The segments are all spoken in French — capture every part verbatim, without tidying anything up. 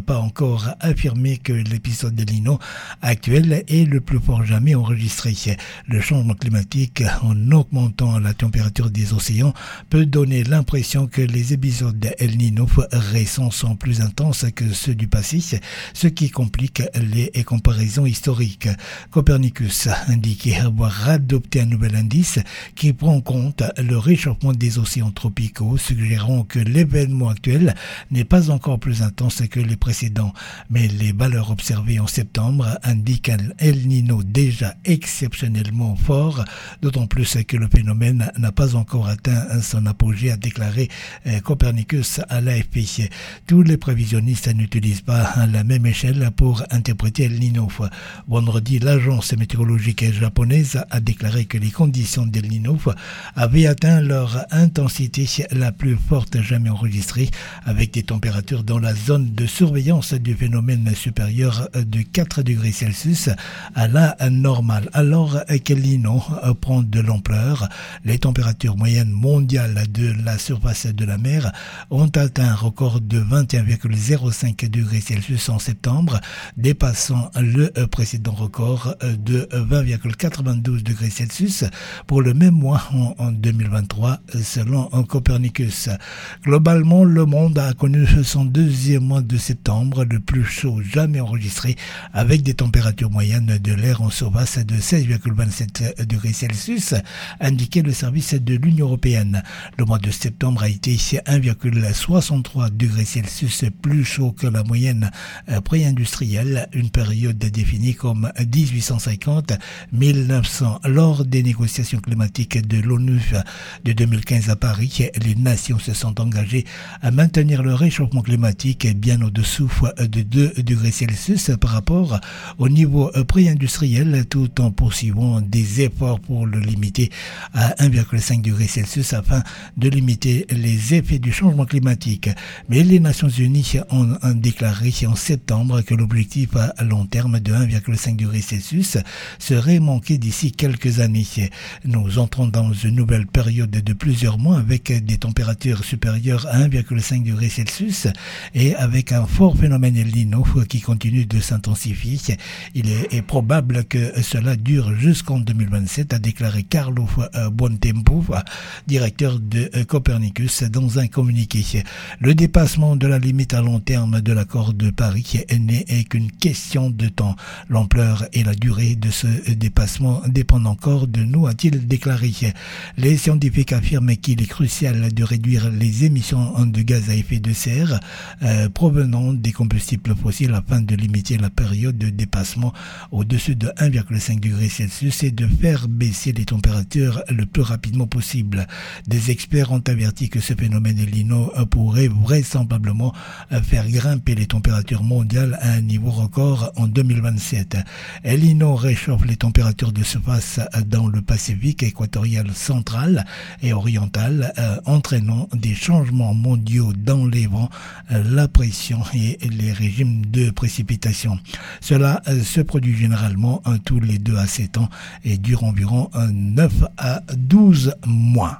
pas encore affirmé que l'épisode d'El Niño actuel est le plus fort jamais enregistré. Le changement climatique, en augmentant la température des océans, peut donner l'impression que les épisodes d'El Niño récents sont plus intenses que ceux du passé, ce qui complique les comparaisons historiques. Copernicus a indiqué avoir adopté un nouvel indice qui prend en compte le réchauffement des océans tropicaux, suggérant que l'événement actuel n'est pas encore plus intense que les précédents. Mais les valeurs observées en septembre indiquent un El Niño déjà exceptionnellement fort, d'autant plus que le phénomène n'a pas encore atteint son apogée, a déclaré Copernicus à l'A F P. Tous les prévisionnistes n'utilisent pas la même échelle pour interpréter El Niño. Vendredi, l'agence météorologique japonaise a déclaré que les conditions d'El Niño avaient atteint leur intensité la plus forte jamais enregistrée, avec des températures dans la zone de surveillance du phénomène supérieure de quatre degrés Celsius à la normale. Alors qu'El Niño prend de l'ampleur, les températures moyennes mondiales de la surface de la mer ont atteint un record de vingt et un virgule zéro cinq degrés Celsius en septembre, dépassant le précédent record de vingt virgule quatre-vingt-douze degrés Celsius pour le même mois en, en deux mille vingt-trois, selon Copernicus. Globalement, le monde a connu son deuxième mois de septembre, le plus chaud jamais enregistré, avec des températures moyennes de l'air en surface de seize virgule vingt-sept degrés Celsius, indiqué le service de l'Union européenne. Le mois de septembre a été un virgule soixante-trois degrés Celsius plus chaud que la moyenne pré-industrielle, une période définie comme dix-huit cent cinquante à mille neuf cents. Lors des négociations climatiques de l'ONU de deux mille quinze à Paris, les nations se sont engagées à maintenir le réchauffement climatique bien au-dessous de deux degrés Celsius par rapport au niveau pré-industriel, tout en poursuivant des efforts pour le limiter à un virgule cinq degrés Celsius afin de limiter les effets du changement climatique. Mais les Nations Unies ont déclaré en septembre que l'objectif à long terme de un virgule cinq degrés Celsius serait manqué d'ici quelques années. Nous entrons dans une nouvelle période de plusieurs mois avec des températures supérieures à un virgule cinq degrés Celsius et avec un fort phénomène El Niño qui continue de s'intensifier. Il est, est probable que cela dure jusqu'en deux mille vingt-sept, a déclaré Carlo Buontempo, directeur de Copernicus, dans un communiqué. Le dépassement de la limite à long terme de l'accord de Paris n'est qu'une question de temps. L'ampleur et la durée de ce dépassement dépendent encore de nous, a-t-il déclaré. Les scientifiques affirment qu'il est crucial de réduire les émissions de gaz à effet de serre euh, provenant des combustibles fossiles afin de limiter la période de dépassement au-dessus de un virgule cinq degrés Celsius et de faire baisser les températures le plus rapidement possible. Des experts ont averti que ce phénomène El Niño pourrait vraisemblablement faire grimper les températures mondiales à un niveau record en deux mille vingt-sept. El Niño réchauffe les températures de surface dans le Pacifique équatorial central et oriental, euh, entraînant des changements mondiaux dans les vents, euh, la pression et les régimes de précipitation. Cela euh, se produit généralement euh, tous les deux à sept ans et dure environ euh, neuf à douze mois.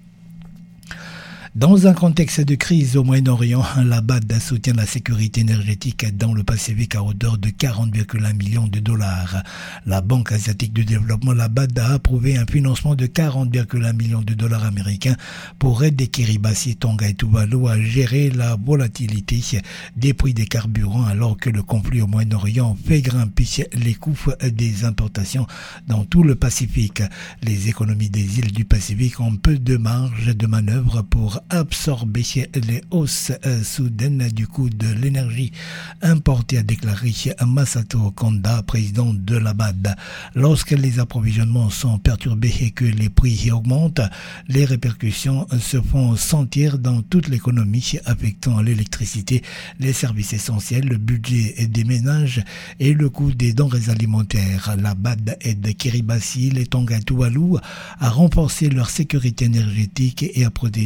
Dans un contexte de crise au Moyen-Orient, la B A D soutient la sécurité énergétique dans le Pacifique à hauteur de quarante virgule un millions de dollars. La Banque asiatique de développement, la B A D, a approuvé un financement de quarante virgule un millions de dollars américains pour aider Kiribati, Tonga et Tuvalu à gérer la volatilité des prix des carburants alors que le conflit au Moyen-Orient fait grimper les coûts des importations dans tout le Pacifique. Les économies des îles du Pacifique ont peu de marge de manœuvre pour absorber les hausses euh, soudaines du coût de l'énergie importée, a déclaré Masato Konda, président de la B A D. Lorsque les approvisionnements sont perturbés et que les prix augmentent, les répercussions se font sentir dans toute l'économie, affectant l'électricité, les services essentiels, le budget des ménages et le coût des denrées alimentaires. La B A D aide Kiribati, les Tonga et Tuvalu à renforcer leur sécurité énergétique et à protéger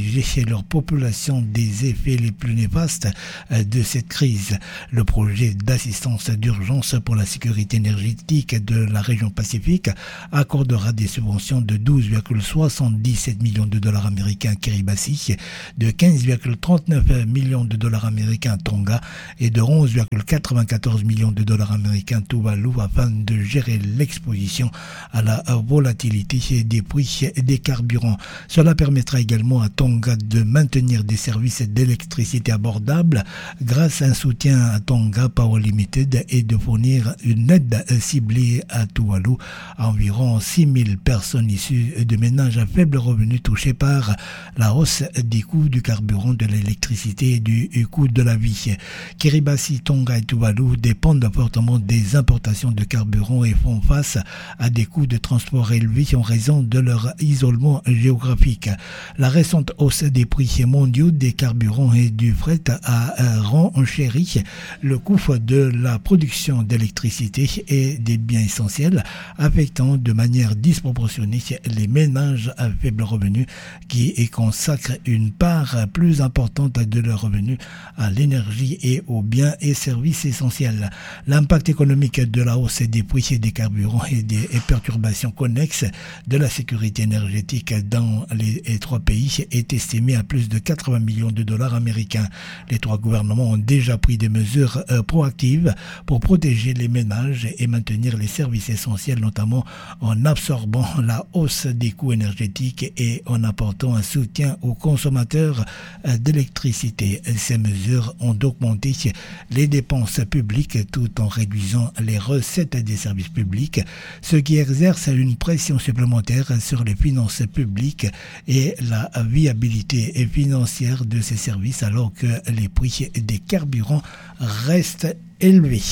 leur population des effets les plus néfastes de cette crise. Le projet d'assistance d'urgence pour la sécurité énergétique de la région Pacifique accordera des subventions de douze virgule soixante-dix-sept millions de dollars américains à Kiribati, de quinze virgule trente-neuf millions de dollars américains à Tonga et de onze virgule quatre-vingt-quatorze millions de dollars américains à Tuvalu afin de gérer l'exposition à la volatilité des prix des carburants. Cela permettra également à Tonga de maintenir des services d'électricité abordables grâce à un soutien à Tonga Power Limited et de fournir une aide ciblée à Tuvalu à environ six mille personnes issues de ménages à faible revenu touchés par la hausse des coûts du carburant, de l'électricité et du coût de la vie. Kiribati, Tonga et Tuvalu dépendent fortement des importations de carburant et font face à des coûts de transport élevés en raison de leur isolement géographique. La récente hausse des prix mondiaux des carburants et du fret a renchéri le coût de la production d'électricité et des biens essentiels, affectant de manière disproportionnée les ménages à faible revenu qui consacrent une part plus importante de leurs revenus à l'énergie et aux biens et services essentiels. L'impact économique de la hausse des prix des carburants et des perturbations connexes de la sécurité énergétique dans les trois pays est estimé à plus de quatre-vingts millions de dollars américains. Les trois gouvernements ont déjà pris des mesures euh, proactives pour protéger les ménages et maintenir les services essentiels, notamment en absorbant la hausse des coûts énergétiques et en apportant un soutien aux consommateurs euh, d'électricité. Ces mesures ont augmenté les dépenses publiques tout en réduisant les recettes des services publics, ce qui exerce une pression supplémentaire sur les finances publiques et la viabilité financière de ces services alors que les prix des carburants restent élevés.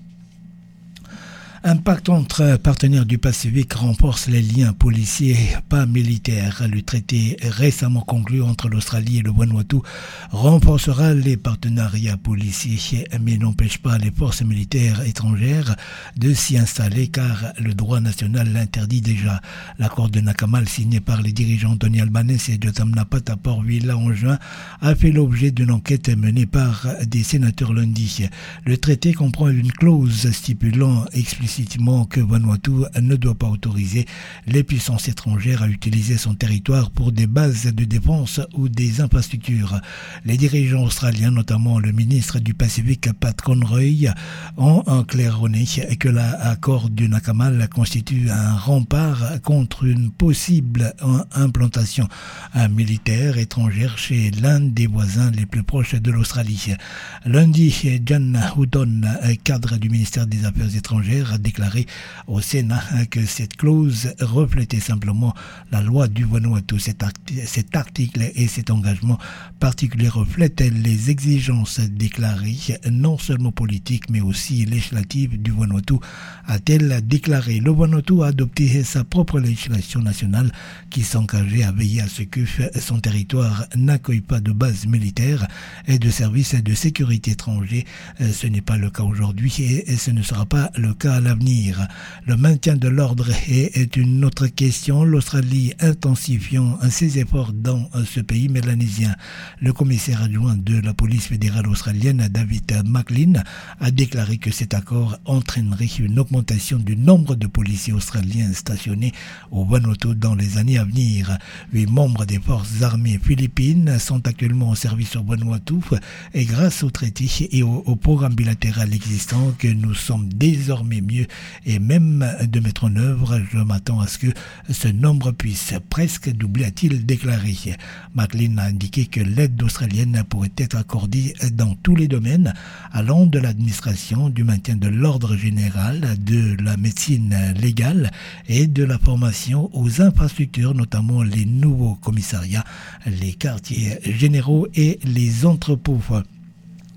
Un pacte entre partenaires du Pacifique renforce les liens policiers pas militaires. Le traité récemment conclu entre l'Australie et le Vanuatu renforcera les partenariats policiers, mais n'empêche pas les forces militaires étrangères de s'y installer car le droit national l'interdit déjà. L'accord de Nakamal signé par les dirigeants Tony Albanese et Jotam Napat à Port Vila en juin a fait l'objet d'une enquête menée par des sénateurs lundi. Le traité comprend une clause stipulant explicitement que Vanuatu ne doit pas autoriser les puissances étrangères à utiliser son territoire pour des bases de défense ou des infrastructures. Les dirigeants australiens, notamment le ministre du Pacifique Pat Conroy, ont claironné que l'accord du Nakamal constitue un rempart contre une possible implantation militaire étrangère chez l'un des voisins les plus proches de l'Australie. Lundi, John Houghton, cadre du ministère des Affaires étrangères, a déclaré au Sénat que cette clause reflétait simplement la loi du Vanuatu. Cet, act- cet article et cet engagement particulier reflètent les exigences déclarées, non seulement politiques, mais aussi législatives du Vanuatu, a-t-elle déclaré. Le Vanuatu a adopté sa propre législation nationale qui s'engageait à veiller à ce que son territoire n'accueille pas de bases militaires et de services de sécurité étrangers. Ce n'est pas le cas aujourd'hui et ce ne sera pas le cas à l'avenir. Le maintien de l'ordre est une autre question. L'Australie intensifiant ses efforts dans ce pays mélanésien. Le commissaire adjoint de la police fédérale australienne, David McLean, a déclaré que cet accord entraînerait une augmentation du nombre de policiers australiens stationnés au Vanuatu dans les années à venir. Huit membres des forces armées philippines sont actuellement au service au Vanuatu et grâce au traité et au, au programme bilatéral existant que nous sommes désormais mieux et même de mettre en œuvre. Je m'attends à ce que ce nombre puisse presque doubler, a-t-il déclaré. McLean a indiqué que l'aide australienne pourrait être accordée dans tous les domaines, allant de l'administration, du maintien de l'ordre général, de la médecine légale et de la formation aux infrastructures, notamment les nouveaux commissariats, les quartiers généraux et les entrepôts.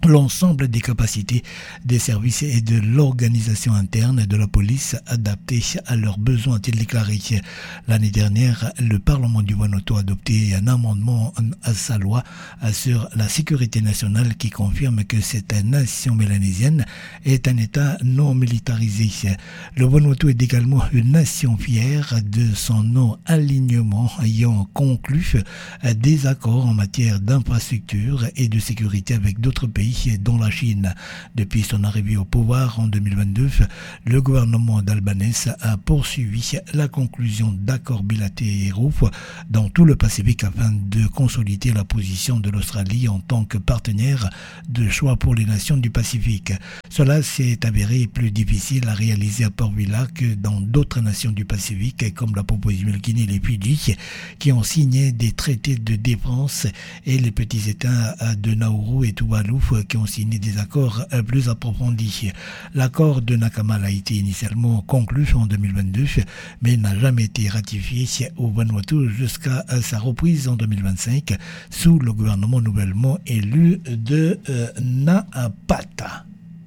l'ensemble des capacités des services et de l'organisation interne de la police adaptées à leurs besoins, a-t-il déclaré. L'année dernière, le Parlement du Vanuatu a adopté un amendement à sa loi sur la sécurité nationale qui confirme que cette nation mélanésienne est un État non militarisé. Le Vanuatu est également une nation fière de son non-alignement ayant conclu des accords en matière d'infrastructure et de sécurité avec d'autres pays dont la Chine. Depuis son arrivée au pouvoir en deux mille vingt-deux, le gouvernement d'Albanese a poursuivi la conclusion d'accords bilatéraux dans tout le Pacifique afin de consolider la position de l'Australie en tant que partenaire de choix pour les nations du Pacifique. Cela s'est avéré plus difficile à réaliser à Port Vila que dans d'autres nations du Pacifique comme la Papouasie-Nouvelle-Guinée et les Fidji qui ont signé des traités de défense et les petits États de Nauru et Tuvalu qui ont signé des accords plus approfondis. L'accord de Nakamal a été initialement conclu en deux mille vingt-deux, mais n'a jamais été ratifié au Vanuatu jusqu'à sa reprise en deux mille vingt-cinq sous le gouvernement nouvellement élu de euh, Napata.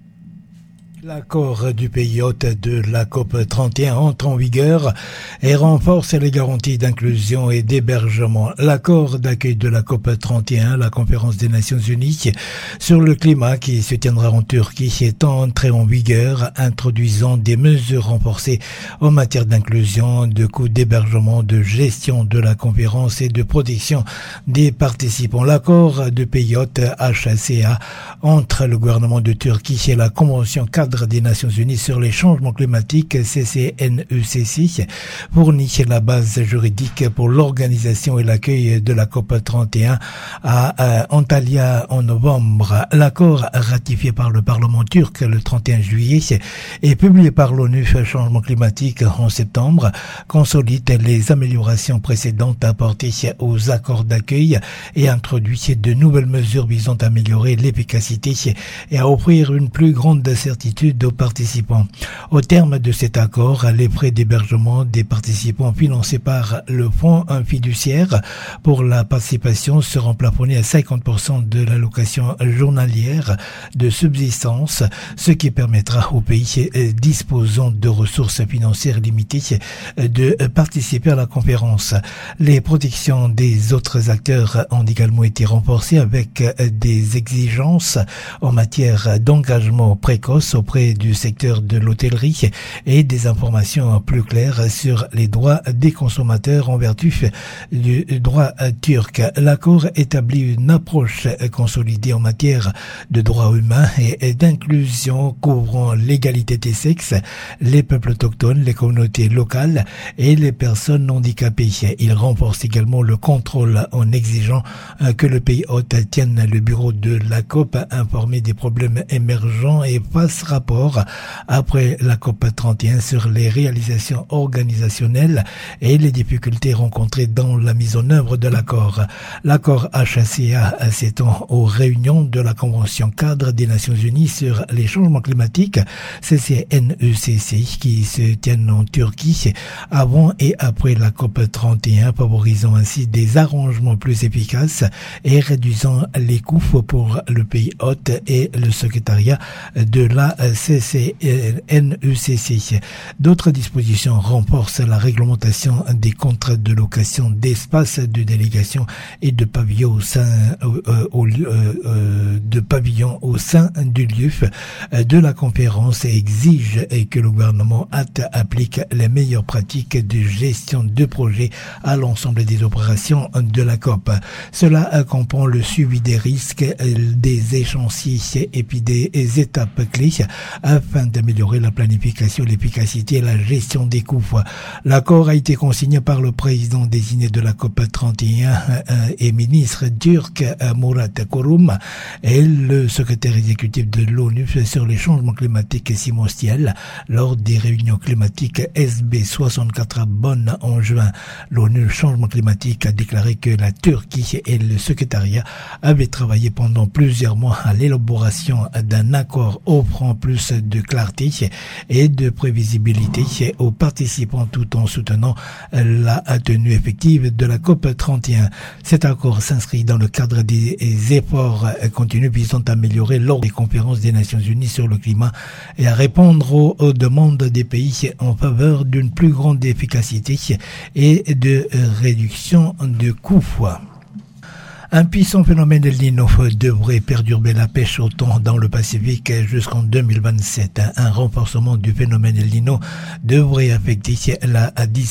L'accord du pays hôte de la COP trente et un entre en vigueur et renforce les garanties d'inclusion et d'hébergement. L'accord d'accueil de la COP trente et un, la conférence des Nations Unies sur le climat qui se tiendra en Turquie, est entré en vigueur, introduisant des mesures renforcées en matière d'inclusion, de coûts d'hébergement, de gestion de la conférence et de protection des participants. L'accord du pays hôte H C A entre le gouvernement de Turquie et la convention cadre des Nations Unies sur les changements climatiques C C N U C C fournit la base juridique pour l'organisation et l'accueil de la COP trente et un à Antalya en novembre. L'accord ratifié par le Parlement turc le trente et un juillet et publié par l'ONU Changement climatique en septembre consolide les améliorations précédentes apportées aux accords d'accueil et introduit de nouvelles mesures visant à améliorer l'efficacité et à offrir une plus grande certitude aux participants. Au terme de cet accord, les frais d'hébergement des participants financés par le fonds fiduciaire pour la participation seront plafonnés à cinquante pour cent de l'allocation journalière de subsistance, ce qui permettra aux pays disposant de ressources financières limitées de participer à la conférence. Les protections des autres acteurs ont également été renforcées avec des exigences en matière d'engagement précoce auprès du secteur de l'hôtellerie et des informations plus claires sur les droits des consommateurs en vertu du droit turc. L'accord établit une approche consolidée en matière de droits humains et d'inclusion couvrant l'égalité des sexes, les peuples autochtones, les communautés locales et les personnes handicapées. Il renforce également le contrôle en exigeant que le pays hôte tienne le bureau de la COP informé des problèmes émergents et fasse rapport après la COP trente et un sur les réalisations organisationnelles et les difficultés rencontrées dans la mise en œuvre de l'accord. L'accord H C A s'étend aux réunions de la Convention cadre des Nations Unies sur les changements climatiques C C N U C C qui se tiennent en Turquie avant et après la COP trente et un, favorisant ainsi des arrangements plus efficaces et réduisant les coûts pour le pays hôte et le secrétariat de la C C N U C C. D'autres dispositions renforcent la réglementation des contrats de location d'espaces de délégation et de pavillons au sein euh, au, euh, euh, de pavillons au sein du lieu de la conférence et exige que le gouvernement applique les meilleures pratiques de gestion de projet à l'ensemble des opérations de la COP. Cela comprend le suivi des risques, des échéanciers et puis des étapes clés afin d'améliorer la planification, l'efficacité et la gestion des coûts. L'accord a été consigné par le président désigné de la COP trente et un et ministre turc Murat Kurum et le secrétaire exécutif de l'ONU sur les changements climatiques Simon Stiel lors des réunions climatiques S B soixante-quatre à Bonn en juin. L'ONU Changement climatique a déclaré que la Turquie et le secrétariat avaient travaillé pendant plusieurs mois à l'élaboration d'un accord offrant plus de clarté et de prévisibilité aux participants tout en soutenant la tenue effective de la COP trente et un. Cet accord s'inscrit dans le cadre des efforts continus visant à améliorer l'ordre des conférences des Nations Unies sur le climat et à répondre aux, aux demandes des pays en faveur d'une plus grande efficacité et de réduction de coûts. Un puissant phénomène El Niño devrait perturber la pêche au thon dans le Pacifique jusqu'en deux mille vingt-sept. Un renforcement du phénomène El Niño devrait affecter la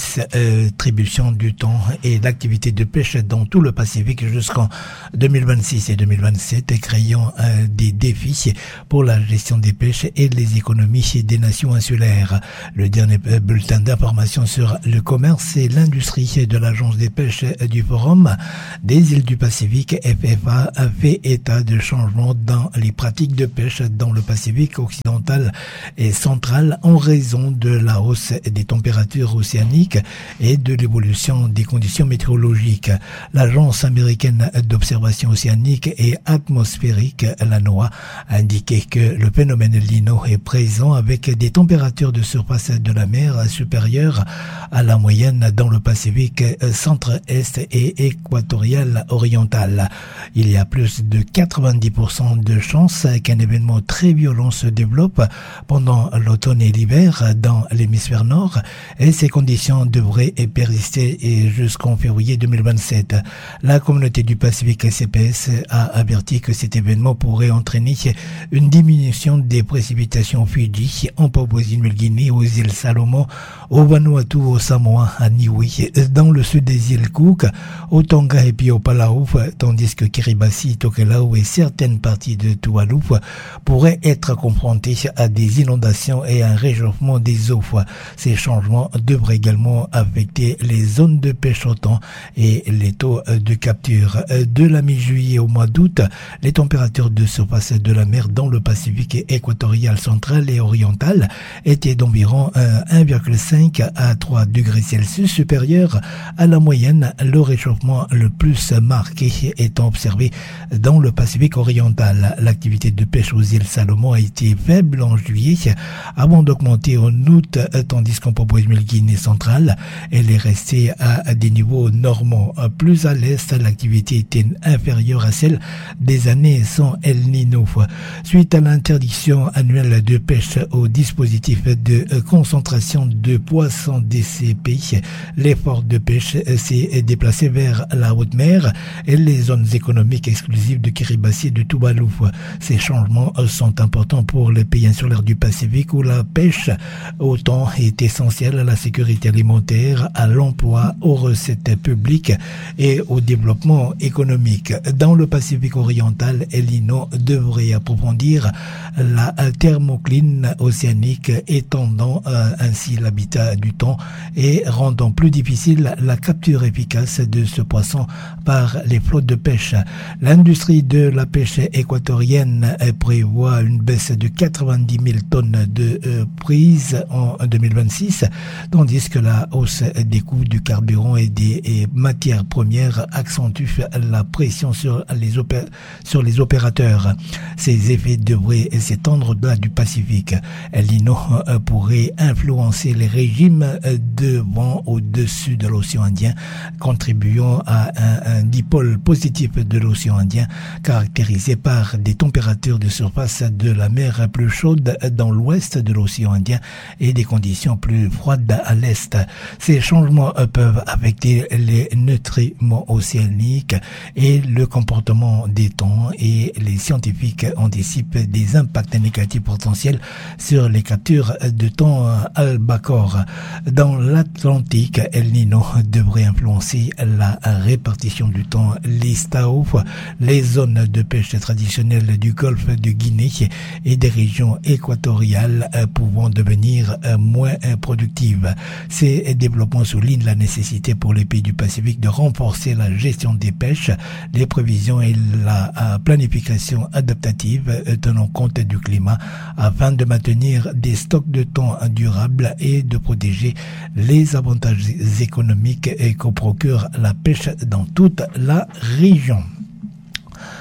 distribution du thon et l'activité de pêche dans tout le Pacifique jusqu'en deux mille vingt-six et deux mille vingt-sept, créant des défis pour la gestion des pêches et les économies des nations insulaires. Le dernier bulletin d'information sur le commerce et l'industrie de l'Agence des pêches du Forum des îles du Pacifique F F A a fait état de changements dans les pratiques de pêche dans le Pacifique occidental et central en raison de la hausse des températures océaniques et de l'évolution des conditions météorologiques. L'Agence américaine d'observation océanique et atmosphérique, la NOAA, a indiqué que le phénomène El Niño est présent avec des températures de surface de la mer supérieures à la moyenne dans le Pacifique centre-est et équatorial oriental. Il y a plus de quatre-vingt-dix pour cent de chances qu'un événement très violent se développe pendant l'automne et l'hiver dans l'hémisphère nord et ces conditions devraient persister jusqu'en février deux mille vingt-sept. La communauté du Pacifique C P S a averti que cet événement pourrait entraîner une diminution des précipitations au Fidji, en Papouasie-Nouvelle-Guinée, aux îles Salomon, au Vanuatu, au Samoa, à Niue, dans le sud des îles Cook, au Tonga et puis au Palau, tandis que Kiribati, Tokelau et certaines parties de Tuvalu pourraient être confrontées à des inondations et un réchauffement des eaux. Ces changements devraient également affecter les zones de pêche au thon et les taux de capture. De la mi-juillet au mois d'août, les températures de surface de la mer dans le Pacifique équatorial central et oriental étaient d'environ un virgule cinq à trois degrés Celsius supérieurs à la moyenne, le réchauffement le plus marqué étant observé dans le Pacifique oriental. L'activité de pêche aux îles Salomon a été faible en juillet avant d'augmenter en août, tandis qu'en Papouasie-Nouvelle-Guinée centrale, elle est restée à des niveaux normaux. Plus à l'est, l'activité était inférieure à celle des années sans El Niño. Suite à l'interdiction annuelle de pêche au dispositif de concentration de poissons D C P, l'effort de pêche s'est déplacé vers la haute mer et les zones économiques exclusives de Kiribati et de Tuvalu. Ces changements sont importants pour les pays insulaires du Pacifique où la pêche au thon est essentielle à la sécurité alimentaire, à l'emploi, aux recettes publiques et au développement économique. Dans le Pacifique oriental, El Niño devrait approfondir la thermocline océanique, étendant euh, ainsi l'habitat du thon et rendant plus difficile la capture efficace de ce poisson par les flottes de pêche. L'industrie de la pêche équatorienne prévoit une baisse de quatre-vingt-dix mille tonnes de euh, prise en deux mille vingt-six, tandis que la hausse des coûts du carburant et des et matières premières accentue la pression sur les, opé- sur les opérateurs. Ces effets devraient s'étendre au-delà du Pacifique. El Niño euh, pourrait influencer les régimes de vent au-dessus de l'océan Indien, contribuant à un, un dipôle positif de l'océan Indien, caractérisé par des températures de surface de la mer plus chaudes dans l'ouest de l'océan Indien et des conditions plus froides à l'est. Ces changements peuvent affecter les nutriments océaniques et le comportement des thons, et les scientifiques anticipent des impacts négatifs potentiels sur les captures de thon albacore. Dans l'Atlantique, El Niño devrait influencer la répartition du thon listao, les zones de pêche traditionnelles du golfe de Guinée et des régions équatoriales pouvant devenir moins productives. Ces développements soulignent la nécessité pour les pays du Pacifique de renforcer la gestion des pêches, les prévisions et la planification adaptative tenant compte du climat afin de maintenir des stocks de thon durables et de protéger les avantages économiques que procure la pêche dans toute la région.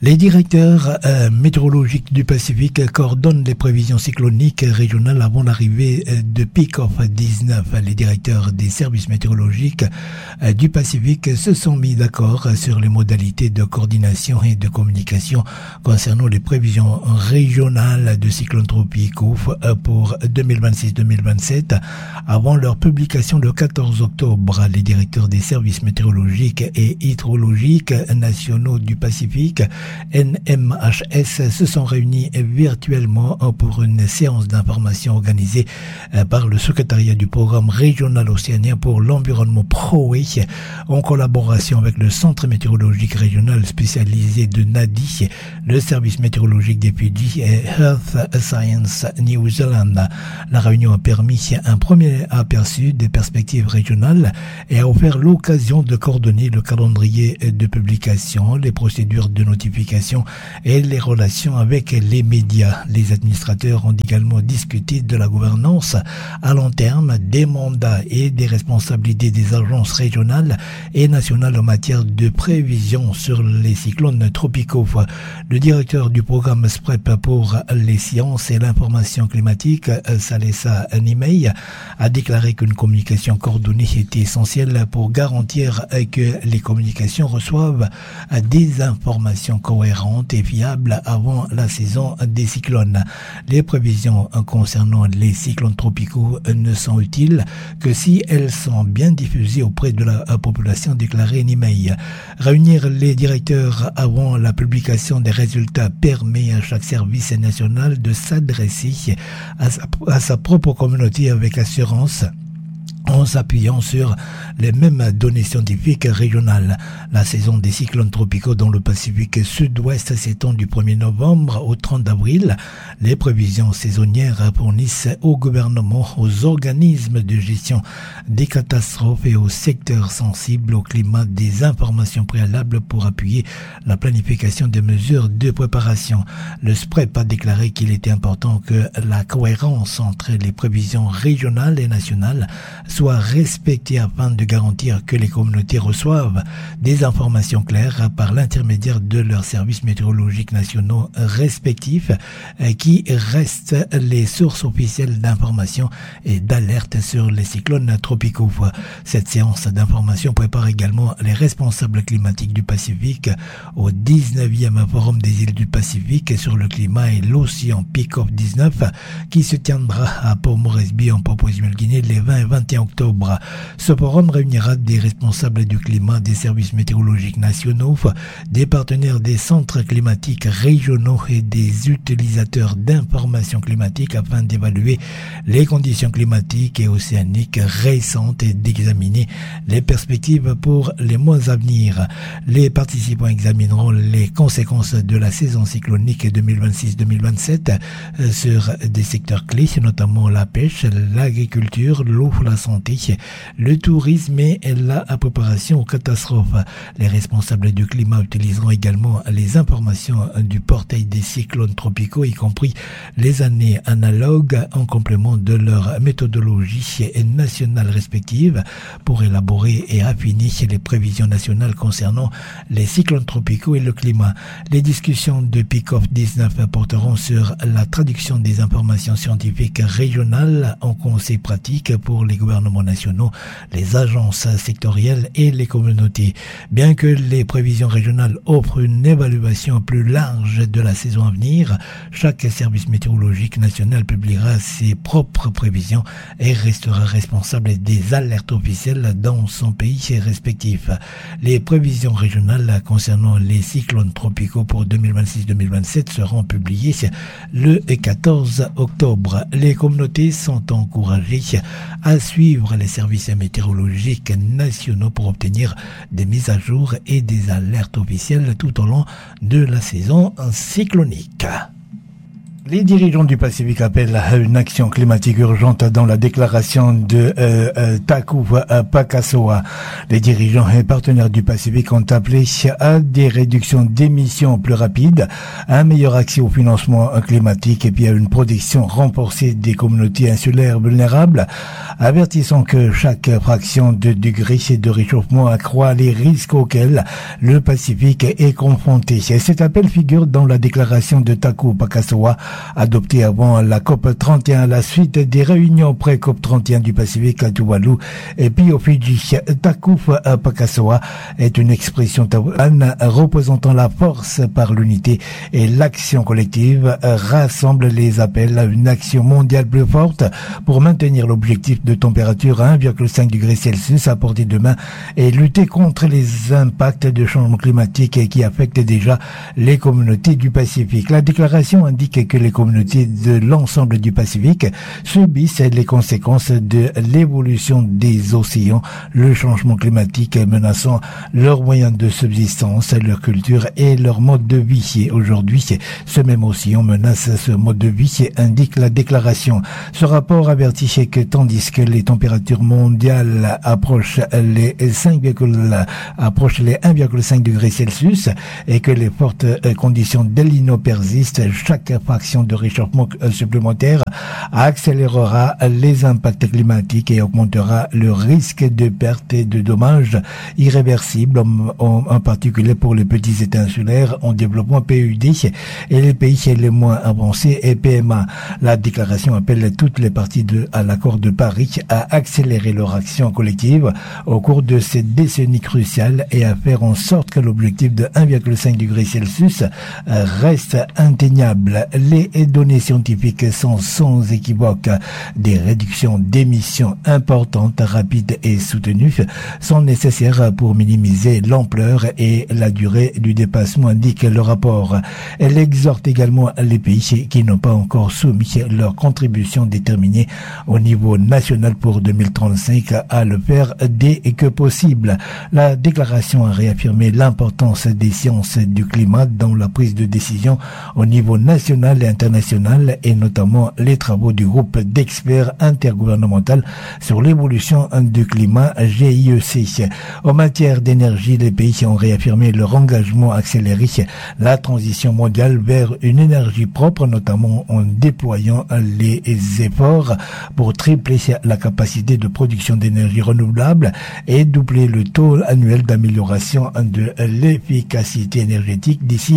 Les directeurs euh, météorologiques du Pacifique coordonnent les prévisions cycloniques régionales avant l'arrivée de Peak of dix-neuf. Les directeurs des services météorologiques euh, du Pacifique se sont mis d'accord sur les modalités de coordination et de communication concernant les prévisions régionales de cyclones tropicaux euh, pour deux mille vingt-six deux mille vingt-sept avant leur publication le quatorze octobre. Les directeurs des services météorologiques et hydrologiques nationaux du Pacifique N M H S se sont réunis virtuellement pour une séance d'information organisée par le secrétariat du programme régional océanien pour l'environnement P R O E en collaboration avec le centre météorologique régional spécialisé de NADI, le service météorologique des Fidji et Earth Science New Zealand. La réunion a permis un premier aperçu des perspectives régionales et a offert l'occasion de coordonner le calendrier de publication, les procédures de notification et les relations avec les médias. Les administrateurs ont également discuté de la gouvernance à long terme, des mandats et des responsabilités des agences régionales et nationales en matière de prévision sur les cyclones tropicaux. Le directeur du programme S P R E P pour les sciences et l'information climatique, Salessa Nimei, a déclaré qu'une communication coordonnée était essentielle pour garantir que les communications reçoivent des informations cohérentes et fiables avant la saison des cyclones. Les prévisions concernant les cyclones tropicaux ne sont utiles que si elles sont bien diffusées auprès de la population, déclaré Nimei. Réunir les directeurs avant la publication des résultats permet à chaque service national de s'adresser à sa, à sa propre communauté avec assurance, en s'appuyant sur les mêmes données scientifiques régionales. La saison des cyclones tropicaux dans le Pacifique sud-ouest s'étend du premier novembre au trente avril. Les prévisions saisonnières fournissent au gouvernement, aux organismes de gestion des catastrophes et aux secteurs sensibles au climat des informations préalables pour appuyer la planification des mesures de préparation. Le S P R E P a déclaré qu'il était important que la cohérence entre les prévisions régionales et nationales soit respectée afin de garantir que les communautés reçoivent des informations claires par l'intermédiaire de leurs services météorologiques nationaux respectifs qui restent les sources officielles d'information et d'alerte sur les cyclones tropicaux. Cette séance d'information prépare également les responsables climatiques du Pacifique au dix-neuvième Forum des îles du Pacifique sur le climat et l'océan Peak of dix-neuf qui se tiendra à Port Moresby en Papouasie-Nouvelle-Guinée les vingt et vingt et un octobre. Ce forum réunira des responsables du climat, des services météorologiques nationaux, des partenaires des centres climatiques régionaux et des utilisateurs d'informations climatiques afin d'évaluer les conditions climatiques et océaniques récentes et d'examiner les perspectives pour les mois à venir. Les participants examineront les conséquences de la saison cyclonique deux mille vingt-six deux mille vingt-sept sur des secteurs clés, notamment la pêche, l'agriculture, l'eau, la santé, le tourisme et la préparation aux catastrophes. Les responsables du climat utiliseront également les informations du portail des cyclones tropicaux, y compris les années analogues, en complément de leur méthodologie nationale respective pour élaborer et affiner les prévisions nationales concernant les cyclones tropicaux et le climat. Les discussions de Peak of dix-neuf porteront sur la traduction des informations scientifiques régionales en conseils pratiques pour les gouvernements nationaux, les agences sectorielles et les communautés. Bien que les prévisions régionales offrent une évaluation plus large de la saison à venir, chaque service météorologique national publiera ses propres prévisions et restera responsable des alertes officielles dans son pays respectif. Les prévisions régionales concernant les cyclones tropicaux pour deux mille vingt-six deux mille vingt-sept seront publiées le quatorze octobre. Les communautés sont encouragées à suivre les services météorologiques nationaux pour obtenir des mises à jour et des alertes officielles tout au long de la saison cyclonique. Les dirigeants du Pacifique appellent à une action climatique urgente dans la déclaration de euh, euh, Taku Paekasoa. Les dirigeants et partenaires du Pacifique ont appelé à des réductions d'émissions plus rapides, à un meilleur accès au financement climatique et puis à une protection renforcée des communautés insulaires vulnérables, avertissant que chaque fraction de degré de réchauffement accroît les risques auxquels le Pacifique est confronté. Cet appel figure dans la déclaration de Taku Paekasoa adopté avant la COP trente et un à la suite des réunions pré-COP trente et un du Pacifique à Tuvalu et puis au Fidji. Taku Paekasoa est une expression taouane représentant la force par l'unité et l'action collective, rassemble les appels à une action mondiale plus forte pour maintenir l'objectif de température à un virgule cinq degrés Celsius à portée de main et lutter contre les impacts de changement climatique qui affectent déjà les communautés du Pacifique. La déclaration indique que les communautés de l'ensemble du Pacifique subissent les conséquences de l'évolution des océans, le changement climatique menaçant leurs moyens de subsistance, leur culture et leur mode de vie. Aujourd'hui, ce même océan menace ce mode de vie, indique la déclaration. Ce rapport avertit que tandis que les températures mondiales approchent les cinq, approchent les un virgule cinq degrés Celsius et que les fortes conditions d'El Niño persistent, chaque fraction de réchauffement supplémentaire accélérera les impacts climatiques et augmentera le risque de pertes et de dommages irréversibles, en, en particulier pour les petits États insulaires en développement P U D et les pays les moins avancés et P M A. La déclaration appelle toutes les parties de, à l'accord de Paris à accélérer leur action collective au cours de cette décennie cruciale et à faire en sorte que l'objectif de un virgule cinq degrés Celsius reste atteignable. Les données scientifiques sont sans équivoque. Des réductions d'émissions importantes, rapides et soutenues sont nécessaires pour minimiser l'ampleur et la durée du dépassement, indique le rapport. Elle exhorte également les pays qui n'ont pas encore soumis leur contribution déterminée au niveau national pour deux mille trente-cinq à le faire dès que possible. La déclaration a réaffirmé l'importance des sciences du climat dans la prise de décision au niveau national et international et notamment les travaux du groupe d'experts intergouvernemental sur l'évolution du climat G I E C. En matière d'énergie, les pays ont réaffirmé leur engagement à accélérer la transition mondiale vers une énergie propre, notamment en déployant les efforts pour tripler la capacité de production d'énergie renouvelable et doubler le taux annuel d'amélioration de l'efficacité énergétique d'ici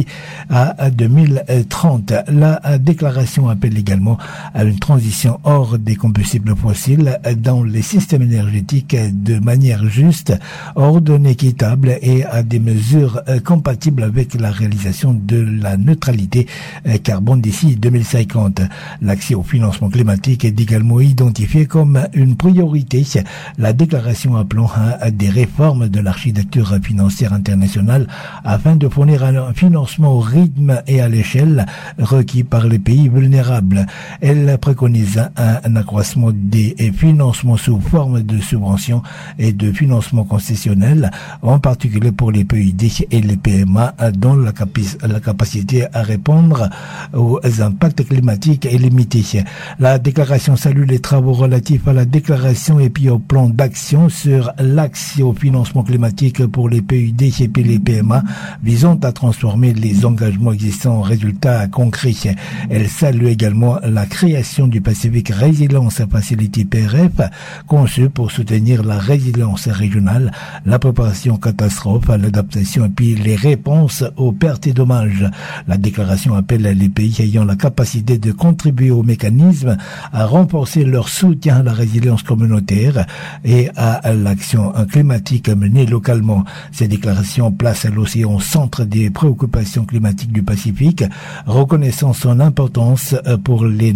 à deux mille trente. La déclaration appelle également à une transition hors des combustibles fossiles dans les systèmes énergétiques de manière juste, ordonnée, équitable et à des mesures compatibles avec la réalisation de la neutralité carbone d'ici deux mille cinquante. L'accès au financement climatique est également identifié comme une priorité. La déclaration appelant à des réformes de l'architecture financière internationale afin de fournir un financement au rythme et à l'échelle requis par les pays vulnérables. Elle préconise un, un accroissement des financements sous forme de subventions et de financements concessionnels, en particulier pour les P U D et les P M A, dont la, capi- la capacité à répondre aux impacts climatiques est limitée. La déclaration salue les travaux relatifs à la déclaration et puis au plan d'action sur l'accès au financement climatique pour les P U D et puis les P M A, visant à transformer les engagements existants en résultats concrets. Elle salue également la création du Pacific Resilience Facility P R F, conçue pour soutenir la résilience régionale, la préparation aux catastrophes, l'adaptation et puis les réponses aux pertes et dommages. La déclaration appelle les pays ayant la capacité de contribuer au mécanisme à renforcer leur soutien à la résilience communautaire et à l'action climatique menée localement. Ces déclarations placent l'océan au centre des préoccupations climatiques du Pacifique, reconnaissant son importance pour les nations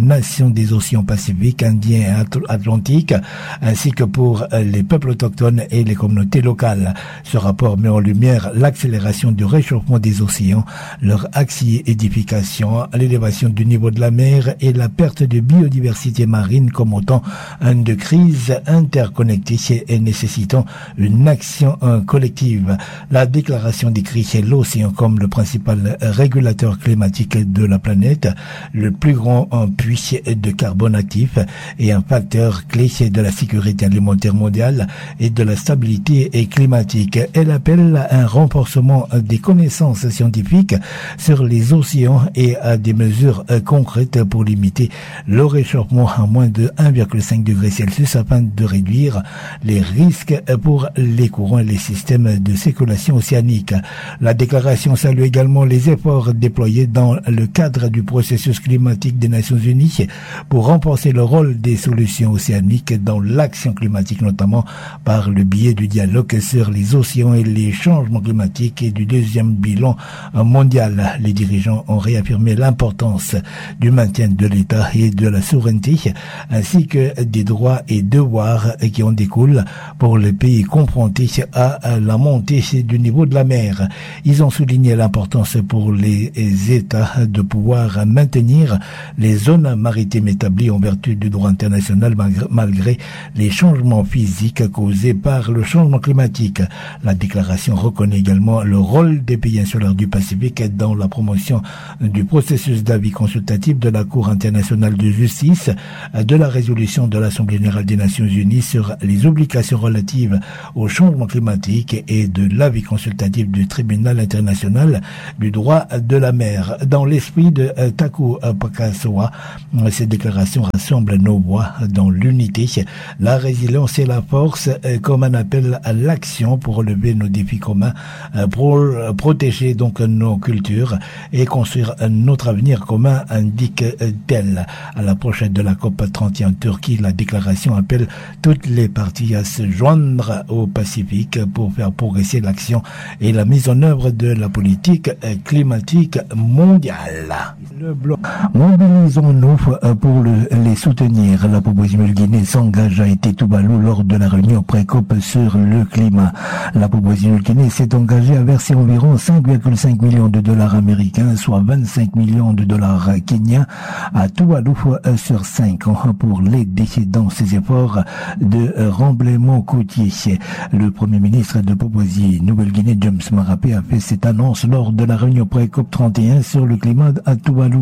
des océans Pacifique, Indien et Atlantique, ainsi que pour les peuples autochtones et les communautés locales. Ce rapport met en lumière l'accélération du réchauffement des océans, leur acidification, l'élévation du niveau de la mer et la perte de biodiversité marine comme autant de crises interconnectées et nécessitant une action collective. La déclaration décrit l'océan comme le principal régulateur climatique de la planète, le plus grand puits de carbone actif et un facteur clé de la sécurité alimentaire mondiale et de la stabilité climatique. Elle appelle à un renforcement des connaissances scientifiques sur les océans et à des mesures concrètes pour limiter le réchauffement à moins de un virgule cinq degré Celsius afin de réduire les risques pour les courants et les systèmes de circulation océanique. La déclaration salue également les efforts déployés dans le cadre du processus climatique des Nations Unies pour renforcer le rôle des solutions océaniques dans l'action climatique, notamment par le biais du dialogue sur les océans et les changements climatiques et du deuxième bilan mondial. Les dirigeants ont réaffirmé l'importance du maintien de l'État et de la souveraineté, ainsi que des droits et devoirs qui en découlent pour les pays confrontés à la montée du niveau de la mer. Ils ont souligné l'importance pour les États de pouvoir maintenir les zones maritimes établies en vertu du droit international malgré les changements physiques causés par le changement climatique. La déclaration reconnaît également le rôle des pays insulaires du Pacifique dans la promotion du processus d'avis consultatif de la Cour internationale de justice, de la résolution de l'Assemblée générale des Nations unies sur les obligations relatives au changement climatique et de l'avis consultatif du tribunal international du droit de la mer. Dans l'esprit de Taku Pakasoa, cette déclaration rassemble nos voix dans l'unité, la résilience et la force comme un appel à l'action pour relever nos défis communs, pour protéger donc nos cultures et construire notre avenir commun, indique-t-elle. À l'approche de la COP trente et un en Turquie, la déclaration appelle toutes les parties à se joindre au Pacifique pour faire progresser l'action et la mise en œuvre de la politique climatique mondiale. Le bloc. Mobilisons-nous pour le, les soutenir. La Papouasie-Nouvelle-Guinée s'engage à été Tuvalu lors de la réunion pré-COP sur le climat. La Papouasie-Nouvelle-Guinée s'est engagée à verser environ cinq virgule cinq millions de dollars américains, soit vingt-cinq millions de dollars kenyans, à Tuvalu sur cinq ans pour l'aider dans ses efforts de remblaiement côtier. Le Premier ministre de Papouasie-Nouvelle-Guinée, James Marape, a fait cette annonce lors de la réunion pré-COP trente et un sur le climat à Tuvalu.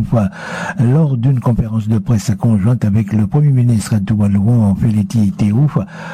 Lors d'une conférence de presse conjointe avec le Premier ministre tuvaluan, Féliti Teouf,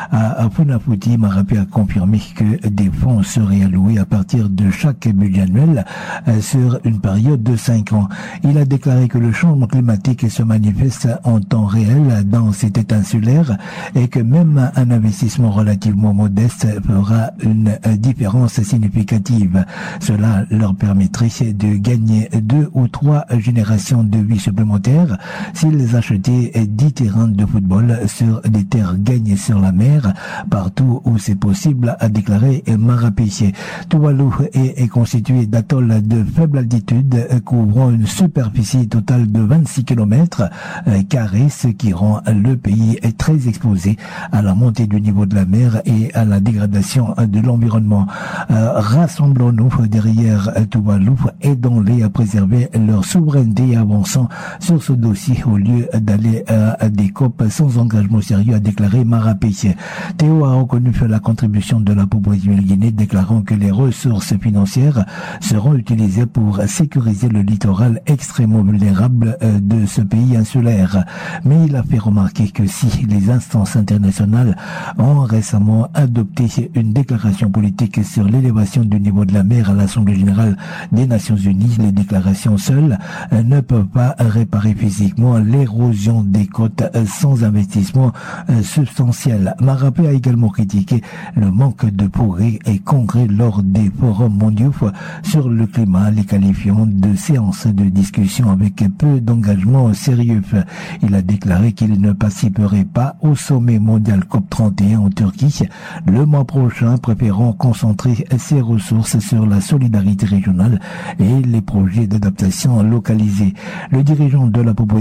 à Funafuti, Marape a confirmé que des fonds seraient alloués à partir de chaque budget annuel sur une période de cinq ans. Il a déclaré que le changement climatique se manifeste en temps réel dans cet état insulaire et que même un investissement relativement modeste fera une différence significative. Cela leur permettrait de gagner deux ou trois générations de vie supplémentaires s'ils achetaient dix terrains de football sur des terres gagnées sur la mer partout où c'est possible, a déclaré Marape. Tuvalu est, est constitué d'atolls de faible altitude couvrant une superficie totale de vingt-six kilomètres carrés, ce qui rend le pays très exposé à la montée du niveau de la mer et à la dégradation de l'environnement. Euh, rassemblons-nous derrière Tuvalu, aidons-les à préserver leur souveraineté et avançant sur ce dossier au lieu d'aller à, à des COP sans engagement sérieux, a déclaré Marape. Théo a reconnu la contribution de la Papouasie-Nouvelle-Guinée, déclarant que les ressources financières seront utilisées pour sécuriser le littoral extrêmement vulnérable de ce pays insulaire. Mais il a fait remarquer que si les instances internationales ont récemment adopté une déclaration politique sur l'élévation du niveau de la mer à l'Assemblée générale des Nations unies, les déclarations seules ne peuvent pas réparer physiquement l'érosion des côtes sans investissement substantiel. Marape a également critiqué le manque de progrès et congrès lors des forums mondiaux sur le climat, les qualifiant de séances de discussion avec peu d'engagement sérieux. Il a déclaré qu'il ne participerait pas au sommet mondial COP trente et un en Turquie le mois prochain, préférant concentrer ses ressources sur la solidarité régionale et les projets d'adaptation localisés. Le dirigeant de la Papouasie-Nouvelle-Guinée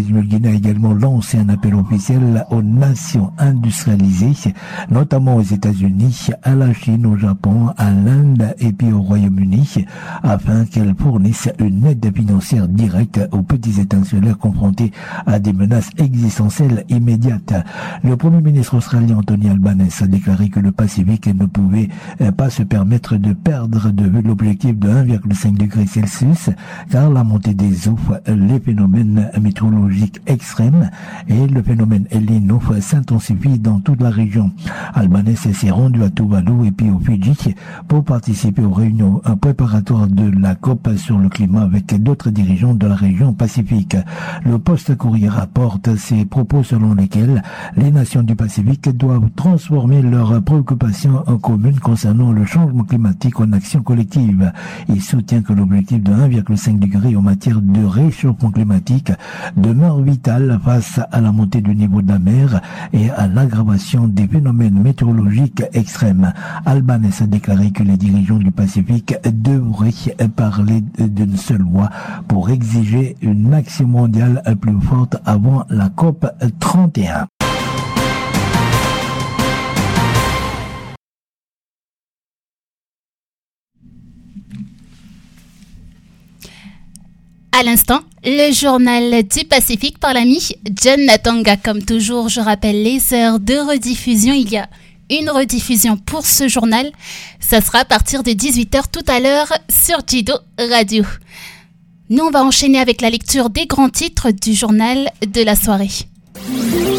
a également lancé un appel officiel aux nations industrialisées, notamment aux États-Unis, à la Chine, au Japon, à l'Inde et puis au Royaume-Uni, afin qu'elles fournissent une aide financière directe aux petits États insulaires confrontés à des menaces existentielles immédiates. Le Premier ministre australien Anthony Albanese a déclaré que le Pacifique ne pouvait pas se permettre de perdre de vue l'objectif de un virgule cinq degré Celsius, car la montée des eaux, les phénomènes météorologiques extrêmes et le phénomène El Niño s'intensifient dans toute la région. Albanese s'est rendu à Tuvalu et puis au Fidji pour participer aux réunions préparatoires de la COP sur le climat avec d'autres dirigeants de la région Pacifique. Le Post-Courrier rapporte ces propos selon lesquels les nations du Pacifique doivent transformer leurs préoccupations en communes concernant le changement climatique en action collective. Il soutient que l'objectif de un virgule cinq degré en matière de réchauffement climatique demeure vital face à la montée du niveau de la mer et à l'aggravation des phénomènes météorologiques extrêmes. Albanese a déclaré que les dirigeants du Pacifique devraient parler d'une seule voix pour exiger une action mondiale plus forte avant la COP trente et un. À l'instant, le journal du Pacifique par l'ami John Natanga. Comme toujours, je rappelle les heures de rediffusion. Il y a une rediffusion pour ce journal. Ça sera à partir de dix-huit heures tout à l'heure sur Jido Radio. Nous, on va enchaîner avec la lecture des grands titres du journal de la soirée.